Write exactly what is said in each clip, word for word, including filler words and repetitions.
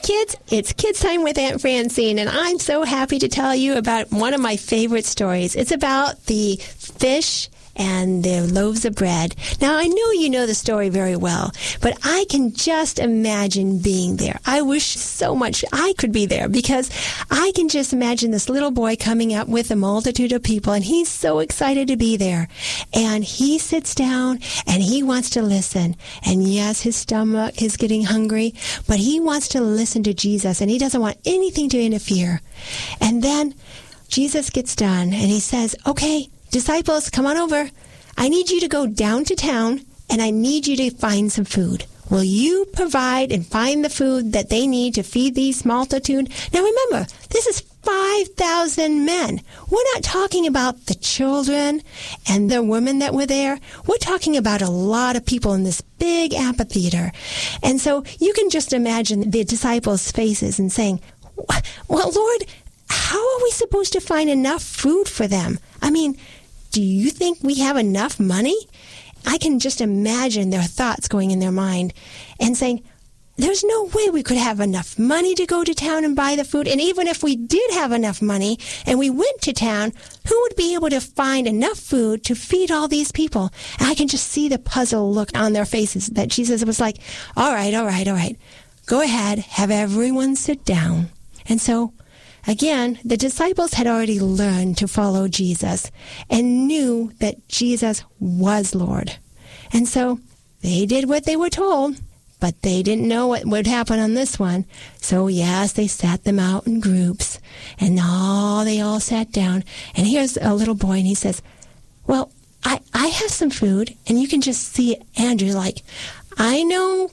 kids, it's Kids Time with Aunt Francine, and I'm so happy to tell you about one of my favorite stories. It's about the fish and the loaves of bread. Now, I know you know the story very well, but I can just imagine being there. I wish so much I could be there, because I can just imagine this little boy coming up with a multitude of people, and he's so excited to be there. And he sits down, and he wants to listen. And yes, his stomach is getting hungry, but he wants to listen to Jesus, and he doesn't want anything to interfere. And then Jesus gets done, and he says, okay, disciples, come on over. I need you to go down to town, and I need you to find some food. Will you provide and find the food that they need to feed these multitude? Now remember, this is five thousand men. We're not talking about the children and the women that were there. We're talking about a lot of people in this big amphitheater. And so you can just imagine the disciples' faces and saying, well, Lord, how are we supposed to find enough food for them? I mean, do you think we have enough money? I can just imagine their thoughts going in their mind and saying, there's no way we could have enough money to go to town and buy the food. And even if we did have enough money and we went to town, who would be able to find enough food to feed all these people? And I can just see the puzzle look on their faces, that Jesus was like, all right, all right, all right. Go ahead, have everyone sit down. And so again, the disciples had already learned to follow Jesus and knew that Jesus was Lord. And so they did what they were told, but they didn't know what would happen on this one. So yes, they sat them out in groups, and all they all sat down. And here's a little boy, and he says, well, I, I have some food. And you can just see Andrew like, I know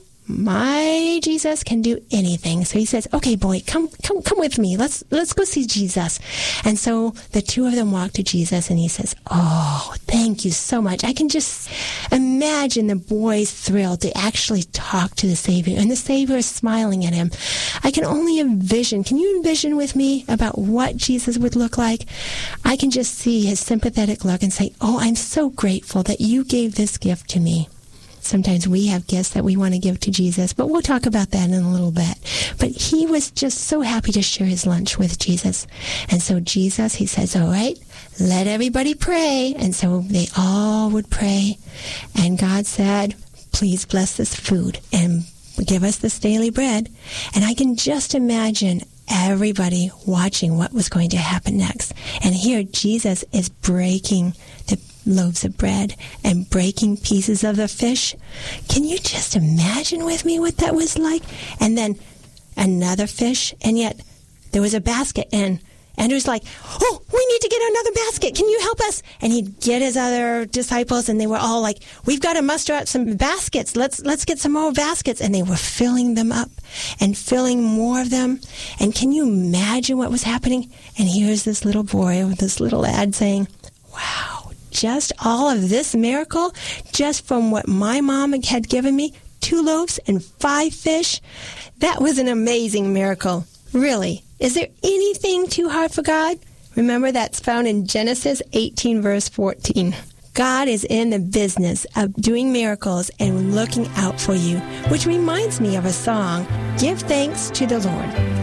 my Jesus can do anything. So he says, okay, boy, come, come, come with me. Let's, let's go see Jesus. And so the two of them walk to Jesus, and he says, oh, thank you so much. I can just imagine the boy's thrill to actually talk to the Savior, and the Savior is smiling at him. I can only envision, can you envision with me about what Jesus would look like? I can just see his sympathetic look and say, oh, I'm so grateful that you gave this gift to me. Sometimes we have gifts that we want to give to Jesus, but we'll talk about that in a little bit. But he was just so happy to share his lunch with Jesus. And so Jesus, he says, all right, let everybody pray. And so they all would pray. And God said, please bless this food and give us this daily bread. And I can just imagine everybody watching what was going to happen next. And here Jesus is breaking the loaves of bread and breaking pieces of the fish. Can you just imagine with me what that was like? And then another fish, and yet there was a basket, and Andrew's like, oh, we need to get another basket. Can you help us? And he'd get his other disciples, and they were all like, we've got to muster out some baskets. Let's let's get some more baskets. And they were filling them up and filling more of them. And can you imagine what was happening? And here's this little boy with this little lad saying, wow, just all of this miracle, just from what my mom had given me, two loaves and five fish. That was an amazing miracle. Really. Is there anything too hard for God? Remember, that's found in Genesis eighteen, verse fourteen. God is in the business of doing miracles and looking out for you, which reminds me of a song, Give Thanks to the Lord.